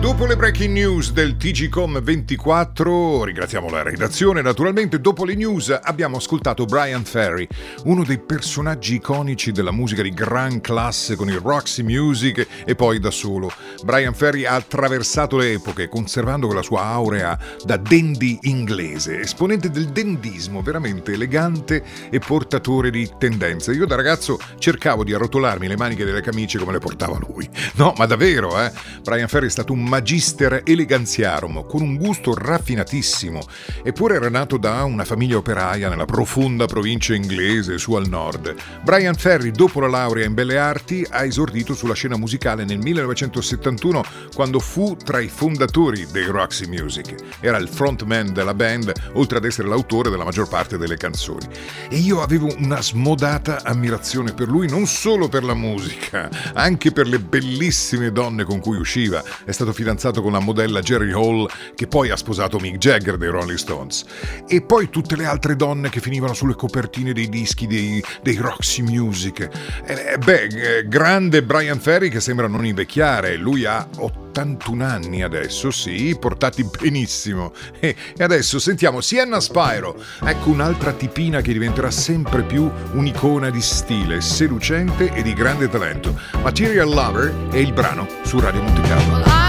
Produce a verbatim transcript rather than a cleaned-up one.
Dopo le breaking news del T G Com ventiquattro, ringraziamo la redazione, naturalmente dopo le news abbiamo ascoltato Bryan Ferry, uno dei personaggi iconici della musica di gran classe con il Roxy Music e poi da solo. Bryan Ferry ha attraversato le epoche conservando quella sua aurea da dandy inglese, esponente del dandismo, veramente elegante e portatore di tendenze. Io da ragazzo cercavo di arrotolarmi le maniche delle camicie come le portava lui. No, ma davvero, eh? Bryan Ferry è stato un magister elegantiarum con un gusto raffinatissimo, eppure era nato da una famiglia operaia nella profonda provincia inglese su al nord. Bryan Ferry, dopo la laurea in belle arti, ha esordito sulla scena musicale nel millenovecentosettantuno quando fu tra i fondatori dei Roxy Music. Era il frontman della band, oltre ad essere l'autore della maggior parte delle canzoni. E io avevo una smodata ammirazione per lui, non solo per la musica, anche per le bellissime donne con cui usciva. È stato fidanzato con la modella Jerry Hall, che poi ha sposato Mick Jagger dei Rolling Stones, e poi tutte le altre donne che finivano sulle copertine dei dischi dei, dei Roxy Music. Eh, beh, grande Bryan Ferry che sembra non invecchiare, lui ha ottantuno anni adesso, sì, portati benissimo. E, e adesso sentiamo Sienna Spiro, ecco un'altra tipina che diventerà sempre più un'icona di stile, seducente e di grande talento. Material Lover è il brano su Radio Monte Carlo.